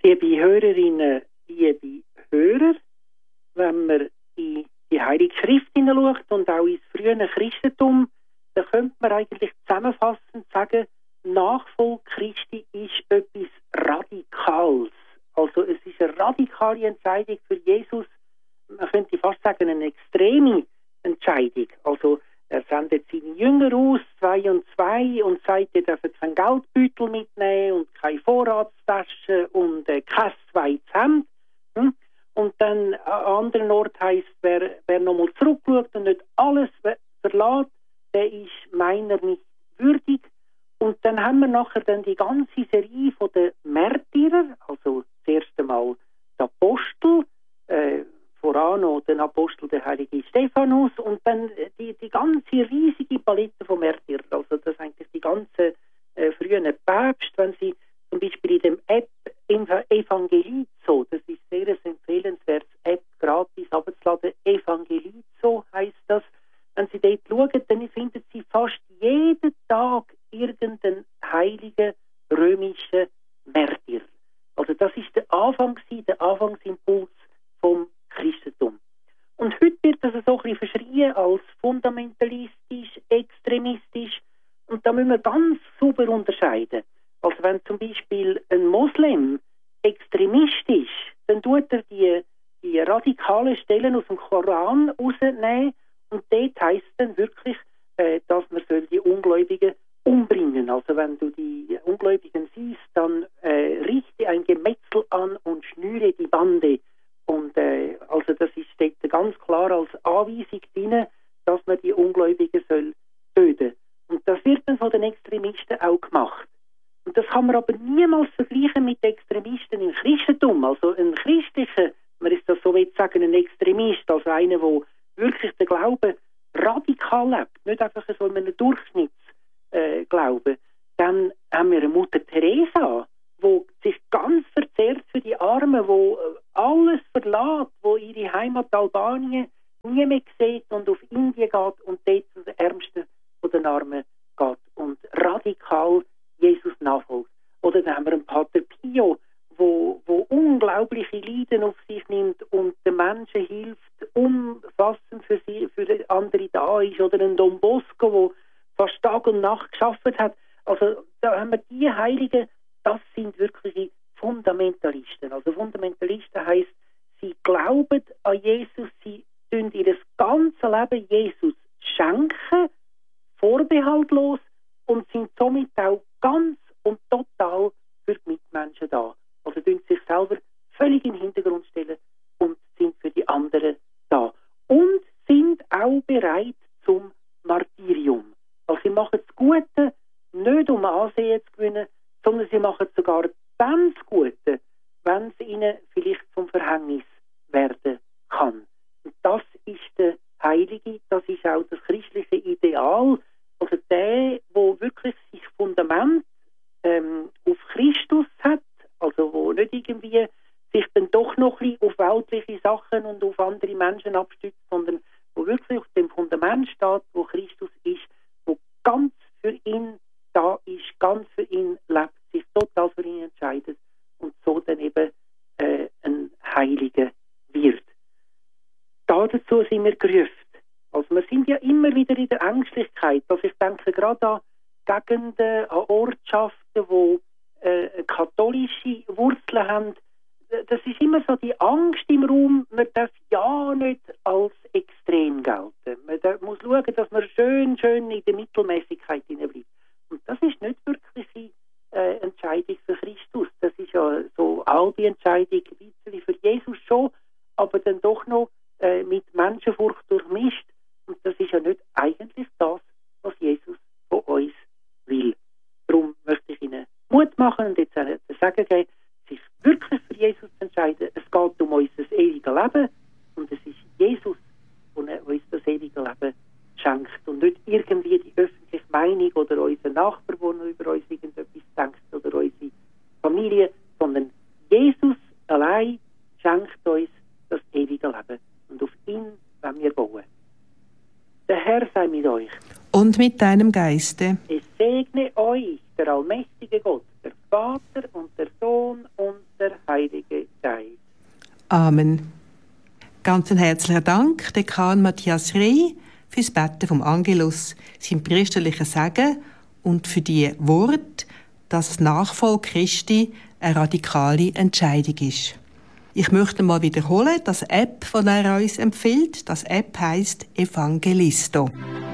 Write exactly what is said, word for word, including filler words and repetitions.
Liebe Hörerinnen, liebe Hörer, wenn man in die Heilige Schrift hineinschaut und auch ins frühe Christentum, dann könnte man eigentlich zusammenfassend sagen, Nachfolge Christi ist etwas Radikales. Also es ist eine radikale Entscheidung für Jesus. Man könnte fast sagen, eine extreme Entscheidung. Also er sendet seine Jünger aus, zwei und zwei, und sagt, ihr dürft keinen Geldbeutel mitnehmen und keine Vorratstasche und äh, kein zweites Hemd. Hm? Und dann an anderen Ort heisst, wer, wer nochmal zurückschaut und nicht alles verlässt, der ist meiner nicht würdig. Und dann haben wir nachher dann die ganze Serie von den Märtyrern, also das erste Mal die Apostel, äh, voran noch den Apostel, der heilige Stephanus, und dann die, die ganze riesige Palette von Märtyrern, also das eigentlich die ganzen äh, frühen Päpste, wenn sie zum Beispiel in dem App Evangelizo, das ist sehr ein empfehlenswertes App, gratis abzuladen, Evangelizo heisst das, wenn sie dort schauen, dann finden sie fast jeden Tag irgendeinen heiligen römischen Märtyrer. Also das ist der Anfang, der Anfangsimpuls vom Christentum. Und heute wird das so ein bisschen verschrien als fundamentalistisch, extremistisch, und da müssen wir ganz sauber unterscheiden. Also wenn zum Beispiel ein Moslem Extremist ist, dann tut er die, die radikalen Stellen aus dem Koran rausnehmen, und dort heisst dann wirklich, äh, dass man soll die Ungläubigen umbringen. Also wenn du die Ungläubigen siehst, dann äh, richte ein Gemetzel an und schnüre die Bande. Und äh, also das ist, steht ganz klar als Anweisung drin, dass man die Ungläubigen soll töten. Und das wird dann von den Extremisten auch gemacht. Und das kann man aber niemals vergleichen mit den Extremisten im Christentum. Also ein christlicher, man ist das so will sagen, ein Extremist, also einer, der wirklich den Glauben radikal lebt, nicht einfach so in einem Durchschnittsglauben. Äh, dann haben wir eine Mutter Teresa, die sich ganz verzehrt für die Armen, die alles verlässt, die ihre Heimat Albanien nie mehr sieht und auf Indien geht und dort zu den Ärmsten von den Armen geht und radikal Jesus nachfolgt. Oder dann haben wir einen Pater Pio, wo, wo unglaubliche Leiden auf sich nimmt und den Menschen hilft, umfassend für sie, für andere da ist. Oder ein Don Bosco, der fast Tag und Nacht geschafft hat. Also da haben wir die Heiligen, das sind wirkliche Fundamentalisten. Also Fundamentalisten heisst, sie glauben an Jesus, sie tun ihr ganzes Leben Jesus schenken, vorbehaltlos, und sind somit auch ganz und total für die Mitmenschen da. Also tun sich selber völlig in den Hintergrund stellen und sind für die anderen da. Und sind auch bereit zum Martyrium. Also sie machen das Gute nicht, um Ansehen zu gewinnen, sondern sie machen sogar dann das Gute, wenn es ihnen vielleicht zum Verhängnis werden kann. Und das ist der Heilige, das ist auch das christliche Ideal. Also der, der wirklich sich Fundament ähm, auf Christus hat, also wo nicht irgendwie sich dann doch noch ein bisschen auf weltliche Sachen und auf andere Menschen abstützt, sondern wo wirklich auf dem Fundament steht, wo Christus ist, wo ganz für ihn da ist, ganz für ihn lebt, sich total für ihn entscheidet und so dann eben äh, ein Heiliger wird. Da dazu sind wir gerufen. Also wir sind ja immer wieder in der Ängstlichkeit. Also ich denke gerade an Gegenden, an Ortschaften, die äh, katholische Wurzeln haben. Das ist immer so die Angst im Raum, man darf ja nicht als extrem gelten. Man darf, muss schauen, dass man schön, schön in der Mittelmäßigkeit hineinbleibt. Und das ist nicht wirklich eine äh, Entscheidung für Christus. Das ist ja so halbe Entscheidung, ein bisschen für Jesus schon, aber dann doch noch äh, mit Menschenfurcht durchmischt. Und das ist ja nicht eigentlich das, was Jesus von uns will. Darum möchte ich Ihnen Mut machen und jetzt sagen geben, sich wirklich für Jesus zu entscheiden. Es geht um unser ewiges Leben und es ist Jesus, der uns das ewige Leben schenkt und nicht irgendwie die öffentliche Meinung oder unser Nachbar, der noch über uns irgendetwas denkt oder unsere Familie, sondern Jesus allein schenkt uns das ewige Leben und auf ihn wollen wir bauen. Der Herr sei mit euch. Und mit deinem Geiste. Es segne euch der allmächtige Gott, der Vater und der Sohn und der Heilige Amen. Ganz ein herzlichen Dank, Dekan Matthias Rey, fürs Betten vom Angelus, sein priesterlichen Segen und für die Worte, dass das Nachfolge Christi eine radikale Entscheidung ist. Ich möchte mal wiederholen, das App, das er uns empfiehlt. Das App heisst Evangelisto.